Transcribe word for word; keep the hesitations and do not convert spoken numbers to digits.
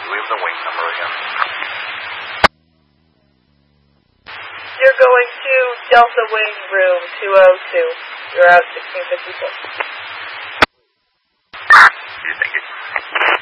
leave the wing number again? You're going to Delta Wing Room two oh two. You're out sixteen fifty-six. Thank you.